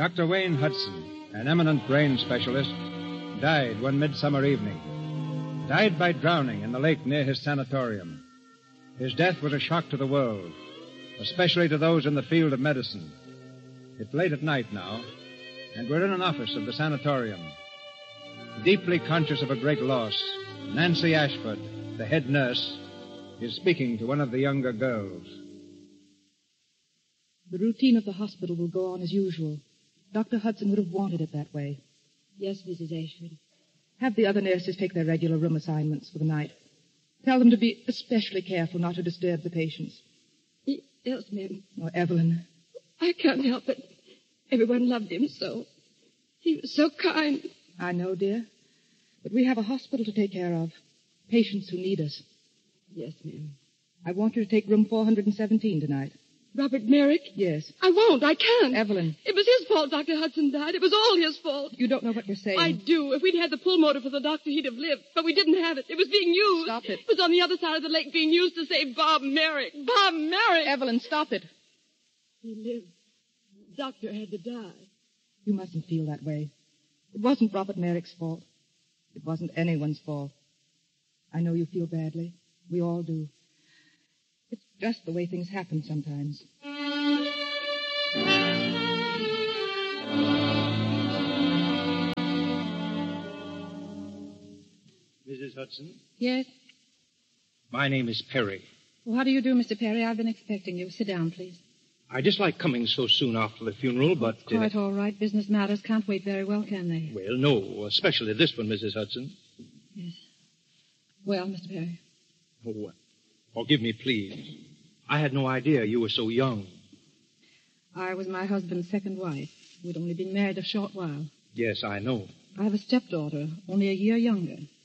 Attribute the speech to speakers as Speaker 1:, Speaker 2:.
Speaker 1: Dr. Wayne Hudson, an eminent brain specialist, died one midsummer evening. Died by drowning in the lake near his sanatorium. His death was a shock to the world, especially to those in the field of medicine. It's late at night now, and we're in an office of the sanatorium. Deeply conscious of a great loss, Nancy Ashford, the head nurse, is speaking to one of the younger girls.
Speaker 2: The routine of the hospital will go on as usual. Dr. Hudson would have wanted it that way.
Speaker 3: Yes, Mrs. Ashford.
Speaker 2: Have the other nurses take their regular room assignments for the night. Tell them to be especially careful not to disturb the patients.
Speaker 3: Yes, ma'am.
Speaker 2: Oh, Evelyn.
Speaker 3: I can't help it. Everyone loved him so. He was so kind.
Speaker 2: I know, dear. But we have a hospital to take care of. Patients who need us.
Speaker 3: Yes, ma'am.
Speaker 2: I want you to take room 417 tonight.
Speaker 3: Robert Merrick?
Speaker 2: Yes.
Speaker 3: I won't. I can't.
Speaker 2: Evelyn.
Speaker 3: It was his fault Dr. Hudson died. It was all his fault.
Speaker 2: You don't know what you're saying.
Speaker 3: I do. If we'd had the pulmotor for the doctor, he'd have lived. But we didn't have it. It was being used.
Speaker 2: Stop it.
Speaker 3: It was on the other side of the lake being used to save Bob Merrick. Bob Merrick!
Speaker 2: Evelyn, stop it.
Speaker 3: He lived. The doctor had to die.
Speaker 2: You mustn't feel that way. It wasn't Robert Merrick's fault. It wasn't anyone's fault. I know you feel badly. We all do. It's just the way things happen sometimes.
Speaker 1: Mrs. Hudson?
Speaker 4: Yes?
Speaker 1: My name is Perry.
Speaker 4: Well, how do you do, Mr. Perry? I've been expecting you. Sit down, please.
Speaker 1: I dislike coming so soon after the funeral, but...
Speaker 4: Quite all right. Business matters can't wait very well, can they?
Speaker 1: Well, no, especially this one, Mrs. Hudson.
Speaker 4: Yes. Well, Mr. Perry?
Speaker 1: Oh, forgive me, please. I had no idea you were so young.
Speaker 4: I was my husband's second wife. We'd only been married a short while.
Speaker 1: Yes, I know.
Speaker 4: I have a stepdaughter, only a year younger.